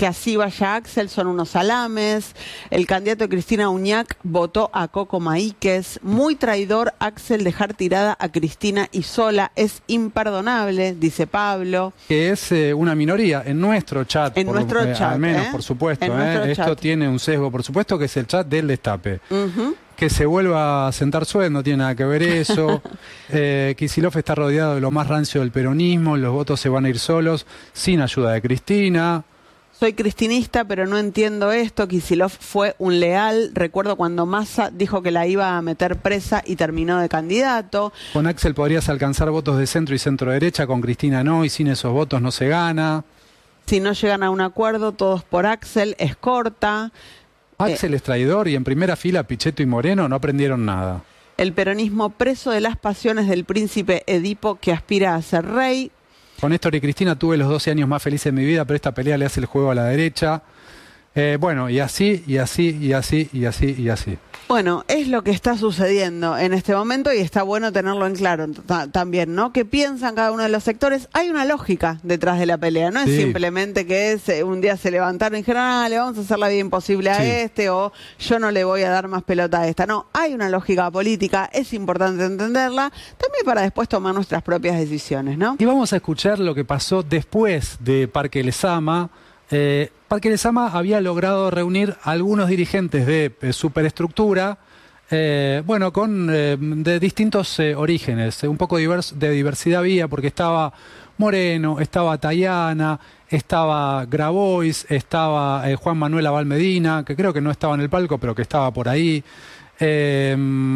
que así vaya Axel son unos salames. El candidato de Cristina Uñac votó a Coco Maíquez. Muy traidor Axel dejar tirada a Cristina y sola. Es imperdonable, dice Pablo. Que es eh, una minoría en nuestro chat. En por, nuestro eh, chat, Al menos, ¿eh? por supuesto. En eh. nuestro Esto chat. tiene un sesgo, por supuesto, que es el chat del destape. Uh-huh. Que se vuelva a sentar sueldo, no tiene nada que ver eso. eh, Kicillof está rodeado de lo más rancio del peronismo, los votos se van a ir solos, sin ayuda de Cristina. Soy cristinista, pero no entiendo esto. Kicillof fue un leal. Recuerdo cuando Massa dijo que la iba a meter presa y terminó de candidato. Con Axel podrías alcanzar votos de centro y centro derecha, con Cristina no, y sin esos votos no se gana. Si no llegan a un acuerdo, todos por Axel, es corta. Axel es traidor y en primera fila Pichetto y Moreno no aprendieron nada. El peronismo preso de las pasiones del príncipe Edipo que aspira a ser rey. Con Néstor y Cristina tuve los doce años más felices de mi vida, pero esta pelea le hace el juego a la derecha. Eh, bueno, y así, y así, y así, y así, y así. Bueno, es lo que está sucediendo en este momento y está bueno tenerlo en claro también, ¿no? ¿Qué piensan cada uno de los sectores? Hay una lógica detrás de la pelea, no es sí. simplemente que es, eh, un día se levantaron y dijeron, ah, le vamos a hacer la vida imposible a sí. este, o yo no le voy a dar más pelota a esta. No, hay una lógica política, es importante entenderla, también para después tomar nuestras propias decisiones, ¿no? Y vamos a escuchar lo que pasó después de Parque Lezama. Eh, Parque Lezama había logrado reunir a algunos dirigentes de eh, superestructura, eh, bueno, con eh, de distintos eh, orígenes, eh, un poco divers, de diversidad había, porque estaba Moreno, estaba Tayana, estaba Grabois, estaba eh, Juan Manuel Abal Medina, que creo que no estaba en el palco, pero que estaba por ahí. Eh,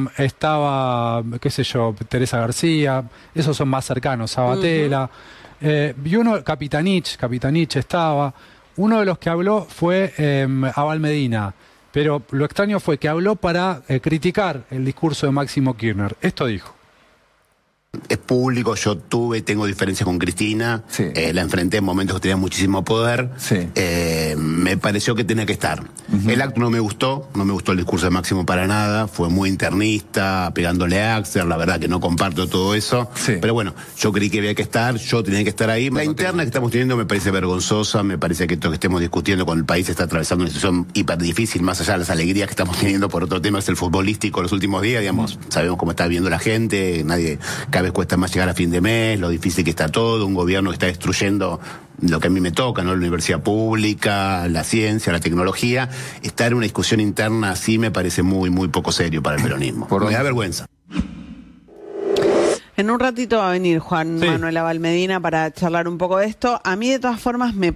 estaba, qué sé yo, Teresa García, esos son más cercanos, Sabatella. Uh-huh. eh, y uno, Capitanich, Capitanich estaba. Uno de los que habló fue eh, Abal Medina, pero lo extraño fue que habló para eh, criticar el discurso de Máximo Kirchner. Esto dijo. Es público, yo tuve, tengo diferencias con Cristina, sí. eh, la enfrenté en momentos que tenía muchísimo poder, sí. eh, me pareció que tenía que estar. Uh-huh. El acto no me gustó, no me gustó el discurso de Máximo para nada, fue muy internista, pegándole a Axel, la verdad que no comparto todo eso, sí. pero bueno, yo creí que había que estar, yo tenía que estar ahí. La interna que estamos teniendo me parece vergonzosa, me parece que esto que estemos discutiendo con el país está atravesando una situación hiper difícil, más allá de las alegrías que estamos teniendo por otro tema, es el futbolístico los últimos días, digamos, uh-huh. sabemos cómo está viendo la gente, nadie, cada vez cuesta más llegar a fin de mes, lo difícil que está todo, un gobierno que está destruyendo lo que a mí me toca, ¿no? La universidad pública, la ciencia, la tecnología. Estar en una discusión interna así me parece muy, muy poco serio para el peronismo. Me da vergüenza. En un ratito va a venir Juan sí. Manuel Abal Medina para charlar un poco de esto. A mí, de todas formas, me...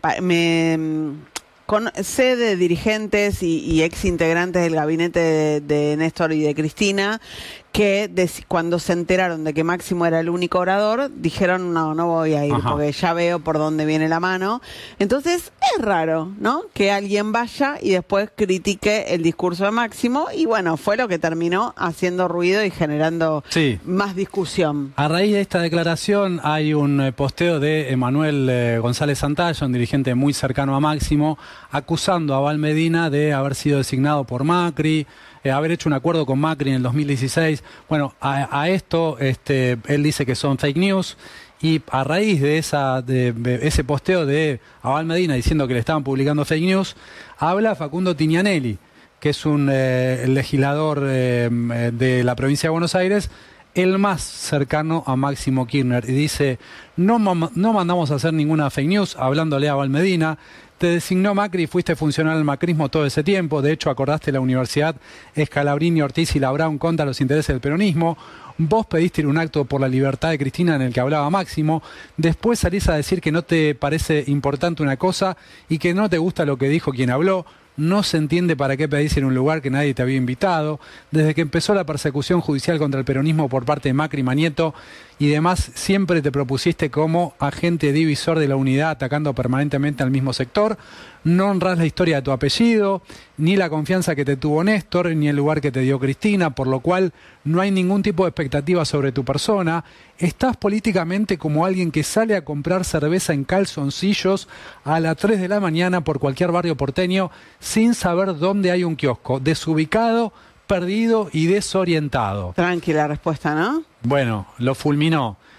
me Con, sé de dirigentes y, y ex integrantes del gabinete de, de Néstor y de Cristina que de, cuando se enteraron de que Máximo era el único orador, dijeron no, no voy a ir, Ajá. porque ya veo por dónde viene la mano. Entonces es raro, ¿no? Que alguien vaya y después critique el discurso de Máximo y bueno, fue lo que terminó haciendo ruido y generando sí. más discusión. A raíz de esta declaración hay un eh, posteo de Emanuel eh, González Santalla, un dirigente muy cercano a Máximo, acusando a Abal Medina de haber sido designado por Macri, eh, haber hecho un acuerdo con Macri en el dos mil dieciséis. Bueno, a, a esto este, él dice que son fake news y a raíz de, esa, de, de ese posteo de Abal Medina diciendo que le estaban publicando fake news, habla Facundo Tignanelli, que es un eh, legislador eh, de la provincia de Buenos Aires, el más cercano a Máximo Kirchner, y dice, no, no mandamos a hacer ninguna fake news, hablándole a Abal Medina. Te designó Macri y fuiste funcional al macrismo todo ese tiempo. De hecho, acordaste la universidad Scalabrini, Ortiz y Labrán contra los intereses del peronismo. Vos pediste un acto por la libertad de Cristina en el que hablaba Máximo. Después salís a decir que no te parece importante una cosa y que no te gusta lo que dijo quien habló. No se entiende para qué pedís en un lugar que nadie te había invitado. Desde que empezó la persecución judicial contra el peronismo por parte de Macri, Manieto y demás, siempre te propusiste como agente divisor de la unidad, atacando permanentemente al mismo sector. No honrás la historia de tu apellido, ni la confianza que te tuvo Néstor, ni el lugar que te dio Cristina, por lo cual no hay ningún tipo de expectativa sobre tu persona. Estás políticamente como alguien que sale a comprar cerveza en calzoncillos a las tres de la mañana por cualquier barrio porteño sin saber dónde hay un kiosco, desubicado, perdido y desorientado. Tranquila respuesta, ¿no? Bueno, lo fulminó.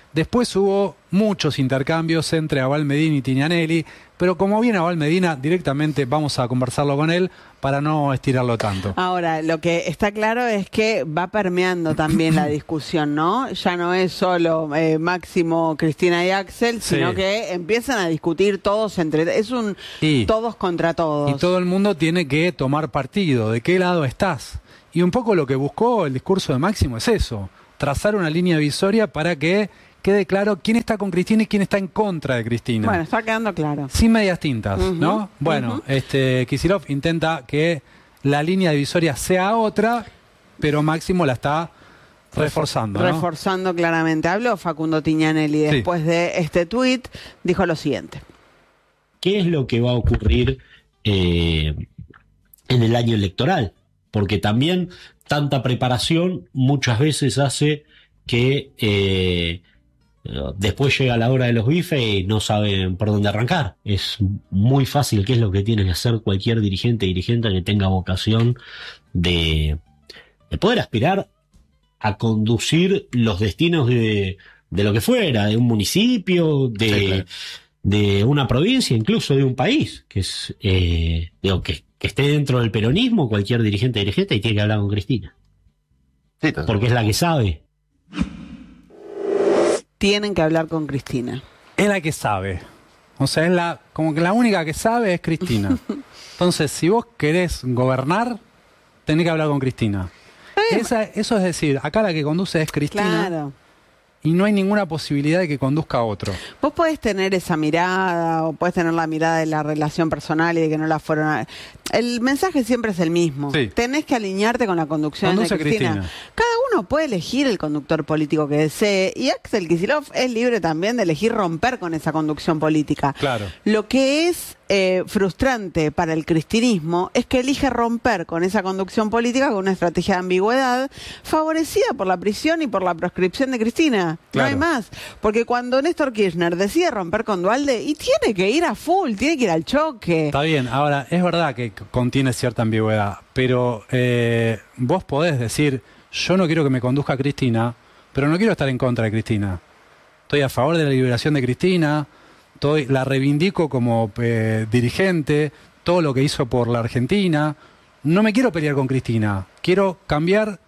Después hubo muchos intercambios entre Abal Medina y Tignanelli, pero como viene Abal Medina, directamente vamos a conversarlo con él para no estirarlo tanto. Ahora, lo que está claro es que va permeando también la discusión, ¿no? Ya no es solo eh, Máximo, Cristina y Axel, Sí. sino que empiezan a discutir todos entre... Es un Y- todos contra todos. Y todo el mundo tiene que tomar partido, de qué lado estás. Y un poco lo que buscó el discurso de Máximo es eso, trazar una línea divisoria para que quede claro quién está con Cristina y quién está en contra de Cristina. Bueno, está quedando claro. Sin medias tintas, Ujú, ¿no? Bueno, ujú. este Kicillof intenta que la línea divisoria sea otra, pero Máximo la está reforzando, ¿no? Reforzando claramente. Habló Facundo Tignanelli Sí. después de este tuit, dijo lo siguiente. ¿Qué es lo que va a ocurrir eh, en el año electoral? Porque también tanta preparación muchas veces hace que eh, después llega la hora de los bifes y no saben por dónde arrancar. Es muy fácil, que es lo que tiene que hacer cualquier dirigente dirigente que tenga vocación de, de poder aspirar a conducir los destinos de, de lo que fuera, de un municipio, de, Sí, claro. de una provincia, incluso de un país, que es eh, digo, que, que esté dentro del peronismo, cualquier dirigente dirigente, y tiene que hablar con Cristina, Sí, entonces, porque es la que sabe. Tienen que hablar con Cristina. Es la que sabe. O sea, es la, como que la única que sabe es Cristina. Entonces, si vos querés gobernar, tenés que hablar con Cristina. Esa, eso es decir, acá la que conduce es Cristina Claro. y no hay ninguna posibilidad de que conduzca a otro. Vos podés tener esa mirada o podés tener la mirada de la relación personal y de que no la fueron a... El mensaje siempre es el mismo. Sí. Tenés que alinearte con la conducción Conduce de Cristina. Cristina. Cada uno puede elegir el conductor político que desee y Axel Kicillof es libre también de elegir romper con esa conducción política. Claro. Lo que es eh, frustrante para el cristinismo es que elige romper con esa conducción política con una estrategia de ambigüedad favorecida por la prisión y por la proscripción de Cristina. Claro. No hay más. Porque cuando Néstor Kirchner decide romper con Duhalde, y tiene que ir a full, tiene que ir al choque. Está bien, ahora, es verdad que contiene cierta ambigüedad, pero eh, vos podés decir, yo no quiero que me conduzca Cristina, pero no quiero estar en contra de Cristina. Estoy a favor de la liberación de Cristina, estoy, la reivindico como eh, dirigente, todo lo que hizo por la Argentina. No me quiero pelear con Cristina, quiero cambiar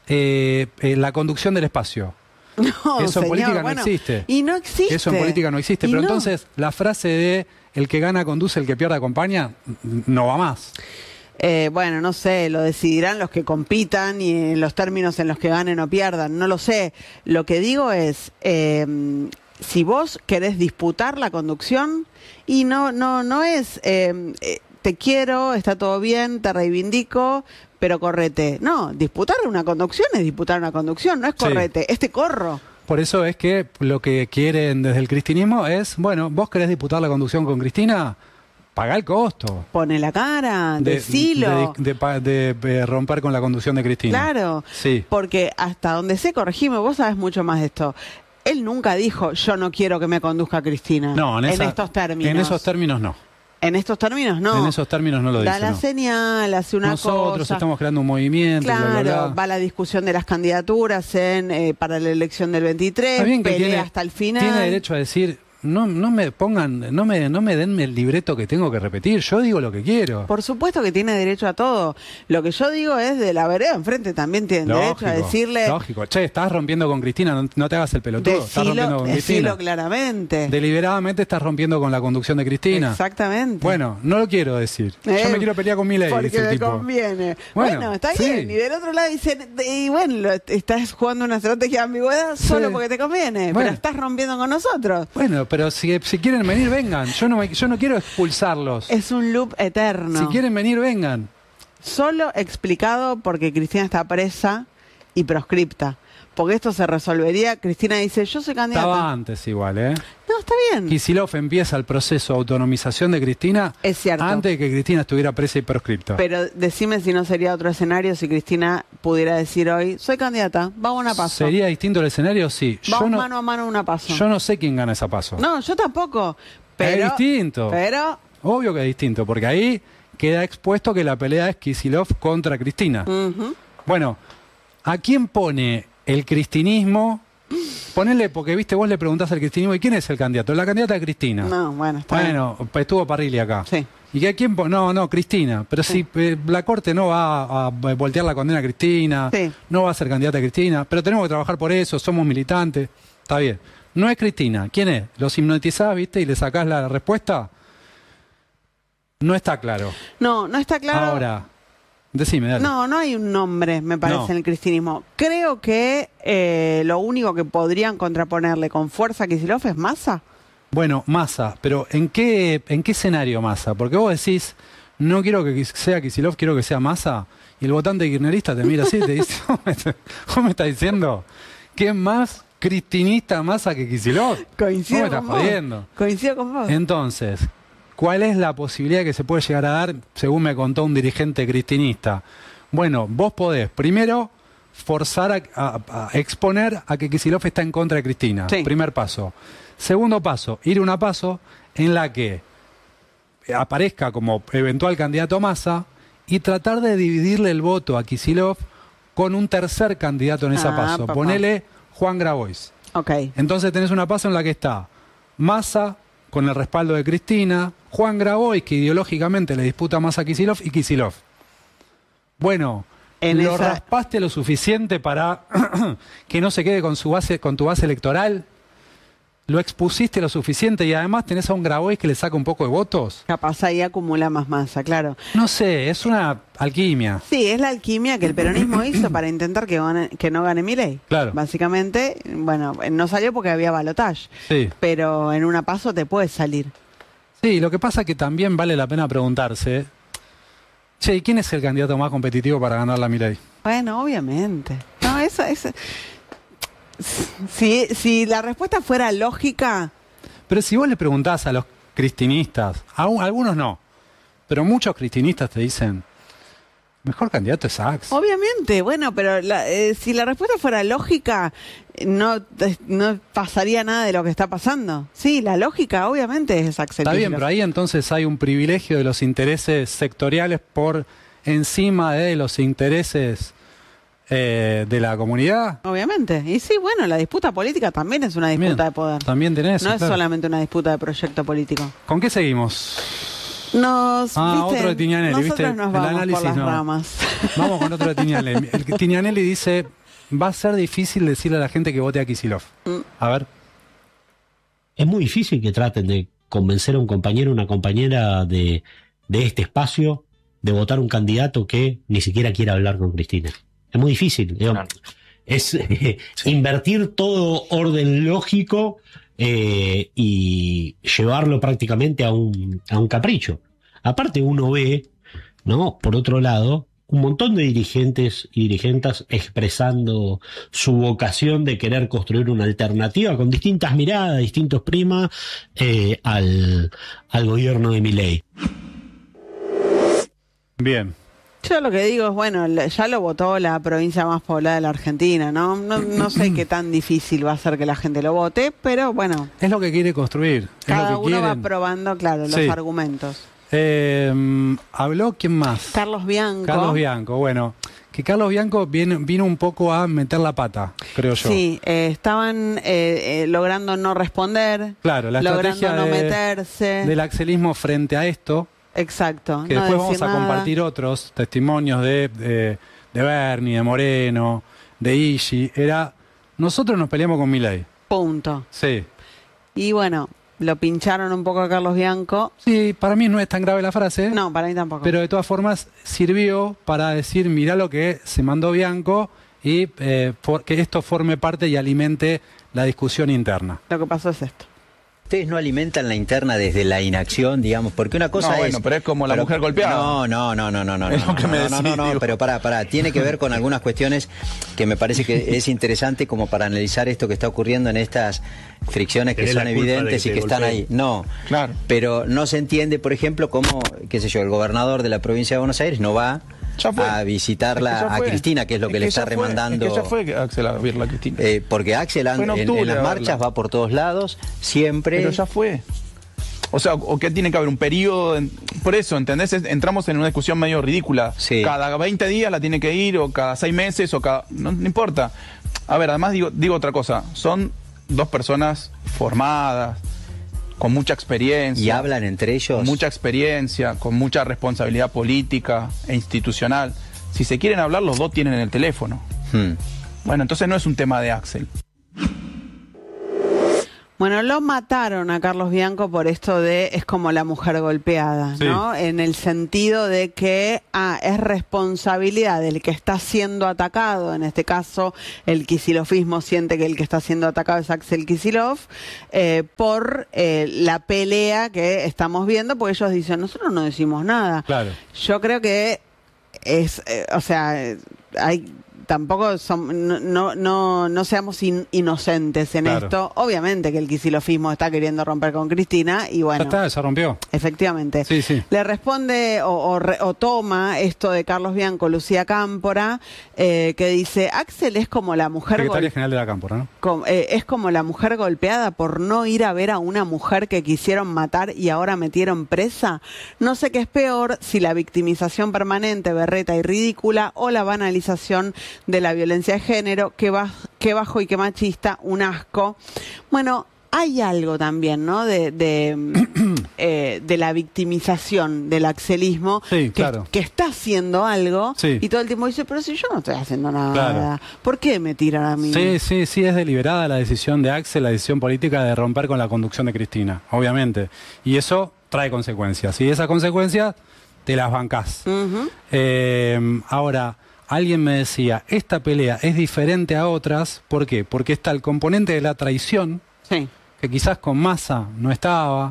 eh, eh, la conducción del espacio. No, Eso en señor, política no bueno, existe. Y no existe. Eso en política no existe, Y pero no. entonces la frase de el que gana conduce, el que pierde acompaña, no va más. Eh, bueno, no sé, lo decidirán los que compitan y en los términos en los que ganen o pierdan, no lo sé. Lo que digo es, eh, si vos querés disputar la conducción, y no, no, no es eh, eh, te quiero, está todo bien, te reivindico, pero correte. No, disputar una conducción es disputar una conducción, no es Sí. correte, este corro. Por eso es que lo que quieren desde el cristinismo es, bueno, vos querés disputar la conducción con Cristina, pagá el costo. Pone la cara, De, decilo. de- de pa- de- de romper con la conducción de Cristina. Claro, Sí. porque hasta donde sé, corregime, vos sabés mucho más de esto. Él nunca dijo, yo no quiero que me conduzca Cristina. No, en, esa- estos términos. En esos términos no. En estos términos no. En esos términos no lo Da dice. la no. señal, hace una Nosotros cosa. estamos creando un movimiento. bla, Claro, bla, bla. va la discusión de las candidaturas en eh, para la elección del veintitrés, Está bien que pelea tiene, hasta el final. tiene derecho a decir, no, no me pongan, no me, no me denme el libreto que tengo que repetir, yo digo lo que quiero. Por supuesto que tiene derecho a todo. Lo que yo digo es de la vereda enfrente también tienen derecho a decirle, lógico. Che, estás rompiendo con Cristina, no, no te hagas el pelotudo, estás rompiendo decilo, con decilo Cristina. claramente. Deliberadamente estás rompiendo con la conducción de Cristina. Exactamente. Bueno, no lo quiero decir. Eh, Yo me quiero pelear con mi ley, porque dice el me tipo. conviene. Bueno, Bueno, está sí. bien. Y del otro lado dicen, y bueno, lo- estás jugando una estrategia de ambigüedad solo Sí. porque te conviene, Bueno. pero estás rompiendo con nosotros. Bueno, pero si, si quieren venir, vengan. Yo no, me- yo no quiero expulsarlos. Es un loop eterno. Si quieren venir, vengan. Solo explicado porque Cristina está presa y proscripta. Porque esto se resolvería. Cristina dice, yo soy candidata. Estaba antes igual, ¿eh? No, está bien. Kicillof empieza el proceso de autonomización de Cristina Es cierto. antes de que Cristina estuviera presa y proscripta. Pero decime si no sería otro escenario si Cristina pudiera decir hoy, soy candidata, vamos a una paso. ¿Sería distinto el escenario? Sí. Vamos Yo no, mano a mano a una paso. yo no sé quién gana esa paso. No, yo tampoco. Pero, es distinto. Pero, Obvio que es distinto, porque ahí queda expuesto que la pelea es Kicillof contra Cristina. ujú. Bueno, ¿a quién pone el cristinismo Ponele, porque viste, vos le preguntás al cristinismo, ¿y quién es el candidato? La candidata de Cristina. No, bueno, está Bueno, pues estuvo Parrilli acá. Sí. ¿Y que a quién? po- No, no, Cristina. Pero Sí. si eh, la Corte no va a, a voltear la condena a Cristina, Sí. no va a ser candidata a Cristina, pero tenemos que trabajar por eso, somos militantes. Está bien. No es Cristina. ¿Quién es? ¿Los hipnotizás, viste, y le sacás la respuesta? No está claro. No, no está claro. Ahora, decime, dale. No, no hay un nombre, me parece, No. en el cristinismo. Creo que eh, lo único que podrían contraponerle con fuerza a Kicillof es Massa. Bueno, Massa, pero ¿en qué, en qué escenario Massa? Porque vos decís, no quiero que sea Kicillof, quiero que sea Massa, y el votante kirchnerista te mira así y te dice, ¿cómo me, ¿cómo me estás diciendo? ¿Qué es más cristinista Massa que Kicillof? Coincido ¿Cómo me estás con vos. jodiendo? Coincido con vos. Entonces, ¿cuál es la posibilidad que se puede llegar a dar, según me contó un dirigente cristinista? Bueno, vos podés, primero, forzar a, a- a exponer a que Kicillof está en contra de Cristina. Sí. Primer paso. Segundo paso, ir una paso en la que aparezca como eventual candidato Massa y tratar de dividirle el voto a Kicillof con un tercer candidato en esa Ah, paso. papá. Ponele Juan Grabois. Ok. Entonces tenés una paso en la que está Massa con el respaldo de Cristina, Juan Grabois, que ideológicamente le disputa más a Kicillof, y Kicillof. Bueno, En lo esa- raspaste lo suficiente para que no se quede con su base, con tu base electoral. Lo expusiste lo suficiente y además tenés a un Grabois que le saca un poco de votos. Capaz ahí acumula más masa, claro. No sé, es una alquimia. Sí, es la alquimia que el peronismo hizo para intentar que, gane- que no gane Milei. Claro. Básicamente, bueno, no salió porque había balotaje, Sí. pero en una paso te puede salir. Sí, lo que pasa es que también vale la pena preguntarse, che, ¿y quién es el candidato más competitivo para ganar la Milei? Bueno, obviamente. No, eso es... Si, si la respuesta fuera lógica, Pero si vos le preguntás a los cristinistas, a un- algunos no, pero muchos cristinistas te dicen, mejor candidato es Sachs. obviamente, bueno, pero la- eh, si la respuesta fuera lógica, no, eh, no pasaría nada de lo que está pasando. Sí, la lógica obviamente es Axel Está bien, Kicillof. pero ahí entonces hay un privilegio de los intereses sectoriales por encima de los intereses eh, de la comunidad. Obviamente. Y sí, bueno, la disputa política también es una disputa Bien, de poder. También tenés eso, No es claro. solamente una disputa de proyecto político. ¿Con qué seguimos? Nos, Ah, ¿viste? otro de Tignanelli, Nosotros ¿viste? nos El vamos análisis por las no. ramas. Vamos con otro de Tignanelli. El que Tignanelli dice, va a ser difícil decirle a la gente que vote a Kicillof. A ver. Es muy difícil que traten de convencer a un compañero o una compañera de, de este espacio de votar un candidato que ni siquiera quiera hablar con Cristina. Es muy difícil. Digo, Claro. Es eh, invertir todo orden lógico eh, y llevarlo prácticamente a un, a un capricho. Aparte uno ve, ¿no? Por otro lado, un montón de dirigentes y dirigentes expresando su vocación de querer construir una alternativa con distintas miradas, distintos primas eh, al, al gobierno de Milei. Bien. Yo lo que digo es, bueno, la- ya lo votó la provincia más poblada de la Argentina, ¿no? No, no sé qué tan difícil va a ser que la gente lo vote, pero bueno, Es lo que quiere construir. Es cada lo que uno va quieren. probando, claro, los Sí. argumentos. Eh, ¿Habló quién más? Carlos Bianco. Carlos Bianco, bueno. Que Carlos Bianco viene, vino un poco a meter la pata, creo yo. Sí, eh, estaban eh, eh, logrando no responder, Claro, la logrando estrategia no de- meterse. del axelismo frente a esto, Exacto. que no después vamos decir a nada. compartir otros testimonios de, de, de Bernie, de Moreno, de Igi, era, nosotros nos peleamos con Milei. Punto. Sí. Y bueno, lo pincharon un poco a Carlos Bianco. Sí, para mí no es tan grave la frase. No, para mí tampoco. Pero de todas formas sirvió para decir, mirá lo que se mandó Bianco y eh, for- que esto forme parte y alimente la discusión interna. Lo que pasó es esto. Ustedes no alimentan la interna desde la inacción, digamos, porque una cosa No, es... bueno, pero es como la mujer golpeada. No, no, no, no, no, no. Es no, lo que no, me no, decís, no, no, digo. pero pará, pará, tiene que ver con algunas cuestiones que me parece que es interesante como para analizar esto que está ocurriendo en estas fricciones que Tenés son la culpa de evidentes que y te que están golpeen. ahí. No, Claro. pero no se entiende, por ejemplo, cómo, qué sé yo, el gobernador de la provincia de Buenos Aires no va Ya fue. a visitarla Es que ya a fue. Cristina, que es lo Es que le que está ya fue, remandando. Es que ya fue Axel a verla a Cristina. Eh, porque Axel and- Fue en en, octubre en las a marchas verla. va por todos lados, siempre. Pero ya fue. O sea, o que tiene que haber un periodo. en- por eso, ¿entendés? Es- Entramos en una discusión medio ridícula. Sí. Cada veinte días la tiene que ir, o cada seis meses, o cada. No, no importa. A ver, además digo, digo otra cosa. Son dos personas formadas, con mucha experiencia. ¿Y hablan entre ellos? Con mucha experiencia, con mucha responsabilidad política e institucional. Si se quieren hablar, los dos tienen el teléfono. Hmm. Bueno, entonces no es un tema de Axel. Bueno, lo mataron a Carlos Bianco por esto de es como la mujer golpeada, ¿no? Sí. En el sentido de que ah, es responsabilidad del que está siendo atacado, en este caso el Kicillovismo siente que el que está siendo atacado es Axel Kicillof, eh, por eh, la pelea que estamos viendo, porque ellos dicen, nosotros no decimos nada. Claro. Yo creo que es, eh, o sea, hay... Tampoco son, no, no, no, no seamos in, inocentes en claro. esto. Obviamente que el kicilofismo está queriendo romper con Cristina y bueno. Ya está, se rompió. Efectivamente. Sí, sí. Le responde o, o, re, o toma esto de Carlos Bianco, Lucía Cámpora, eh, que dice, Axel es como la mujer... Secretaria General de la Cámpora, ¿no? Com, eh, es como la mujer golpeada por no ir a ver a una mujer que quisieron matar y ahora metieron presa. No sé qué es peor, si la victimización permanente, berreta y ridícula o la banalización de la violencia de género, que, ba que bajo y que machista, un asco. Bueno, hay algo también, ¿no? De, de, eh, de la victimización del axelismo, sí, que, claro. que está haciendo algo sí. y todo el tiempo dice, pero si yo no estoy haciendo nada, claro. ¿por qué me tiran a mí? Sí, sí, sí, es deliberada la decisión de Axel, la decisión política de romper con la conducción de Cristina, obviamente. Y eso trae consecuencias. Y esas consecuencias te las bancás. Uh-huh. eh, ahora... Alguien me decía, esta pelea es diferente a otras, ¿por qué? Porque está el componente de la traición, sí. que quizás con Massa no estaba,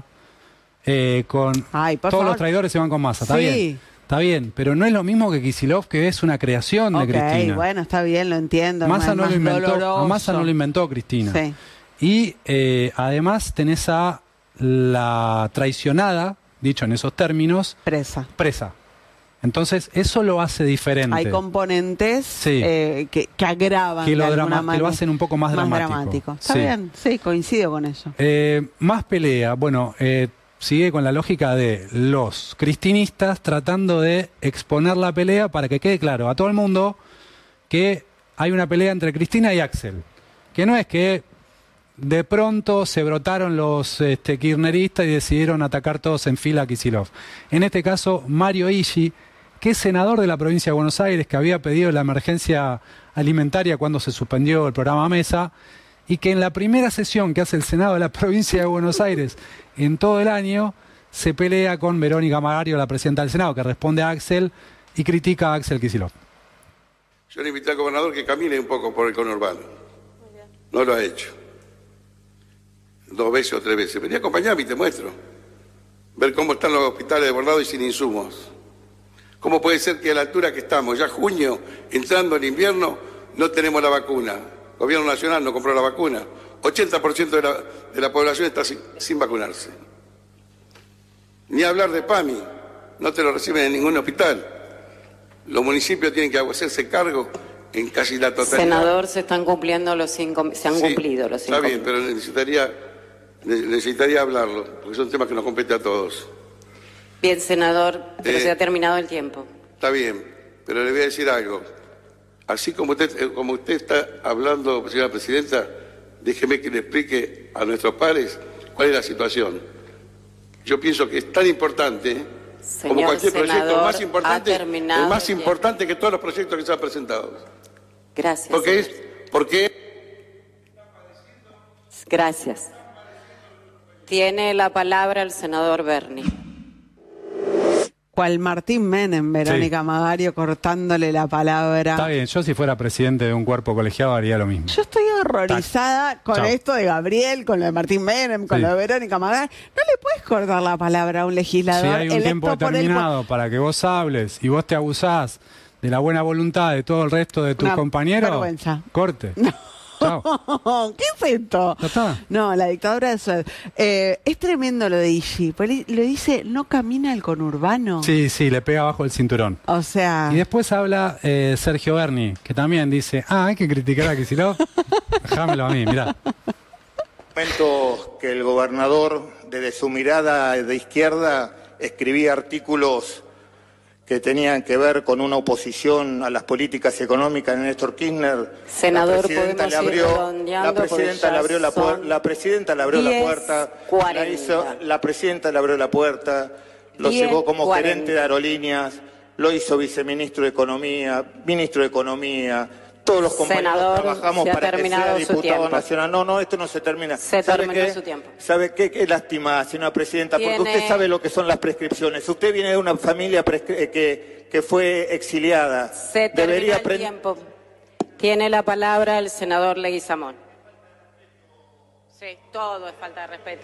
eh, con Ay, todos favor. los traidores se van con Massa, está sí. bien, está bien, pero no es lo mismo que Kicillof, que es una creación okay, de Cristina. Bueno, está bien, lo entiendo. Massa más, no más lo inventó, doloroso. a Massa no lo inventó Cristina. Sí. Y eh, además tenés a la traicionada, dicho en esos términos, presa. Presa. Entonces, eso lo hace diferente. Hay componentes sí. eh, que, que agravan que lo, de drama, manera, que lo hacen un poco más, más dramático. dramático. Está sí. bien, sí, coincido con eso. Eh, más pelea. Bueno, eh, sigue con la lógica de los cristinistas tratando de exponer la pelea para que quede claro a todo el mundo que hay una pelea entre Cristina y Axel. Que no es que de pronto se brotaron los este, kirchneristas y decidieron atacar todos en fila a Kicillof. En este caso, Mario Iggi, que es senador de la provincia de Buenos Aires, que había pedido la emergencia alimentaria cuando se suspendió el programa Mesa, y que en la primera sesión que hace el Senado de la provincia de Buenos Aires en todo el año, se pelea con Verónica Magario, la presidenta del Senado, que responde a Axel y critica a Axel Kicillof. Yo le invité al gobernador que camine un poco por el conurbano. No lo ha hecho. Dos veces o tres veces. Vení a acompañarme y te muestro. Ver cómo están los hospitales desbordados y sin insumos. ¿Cómo puede ser que a la altura que estamos, ya junio, entrando en invierno, no tenemos la vacuna? El gobierno nacional no compró la vacuna. ochenta por ciento de la, de la población está sin, sin vacunarse. Ni hablar de PAMI. No te lo reciben en ningún hospital. Los municipios tienen que hacerse cargo en casi la totalidad. Senador, se están cumpliendo los cinco, se han sí, cumplido los cinco. Está bien, pero necesitaría, necesitaría hablarlo, porque son temas que nos competen a todos. Bien, senador, pero eh, se ha terminado el tiempo. Está bien, pero le voy a decir algo. Así como usted, como usted está hablando, señora presidenta, déjeme que le explique a nuestros pares cuál es la situación. Yo pienso que es tan importante, Señor como cualquier senador, proyecto, más importante, ha terminado es más el importante tiempo. que todos los proyectos que se han presentado. Gracias. Porque es, porque Gracias. Tiene la palabra el senador Berni. Cual Martín Menem, Verónica sí. Magario cortándole la palabra. Está bien, yo si fuera presidente de un cuerpo colegiado haría lo mismo. Yo estoy horrorizada Tac. con Chao. esto de Gabriel, con lo de Martín Menem, con sí. lo de Verónica Magario. No le puedes cortar la palabra a un legislador. Si hay un tiempo determinado el... para que vos hables y vos te abusás de la buena voluntad de todo el resto de tus Una compañeros, vergüenza. corte. No. Chao. ¿Qué es esto? ¿No está? No, la dictadura de Suez. Eh, es tremendo lo de Iggi. Le dice, no camina el conurbano. Sí, sí, le pega abajo el cinturón. O sea... Y después habla eh, Sergio Berni, que también dice, ah, hay que criticar a Kicillof. Déjamelo a mí, mirá. Momento que el gobernador, desde su mirada de izquierda, escribía artículos que tenían que ver con una oposición a las políticas económicas de Néstor Kirchner. Senador, la presidenta le abrió, la presidenta le abrió la puerta, la presidenta le abrió la puerta, la, hizo, la presidenta le abrió la puerta, lo llevó como gerente de aerolíneas, lo hizo viceministro de Economía, ministro de Economía. Todos los compañeros Senador, trabajamos para que sea diputado nacional. No, no, esto no se termina. Se ¿Sabe terminó qué? su tiempo. ¿Sabe qué? Qué lástima, señora presidenta, porque Tiene... usted sabe lo que son las prescripciones. Usted viene de una familia que, que fue exiliada. Se terminó Debería el tiempo. Tiene la palabra el senador Leguizamón. Sí, todo es falta de respeto.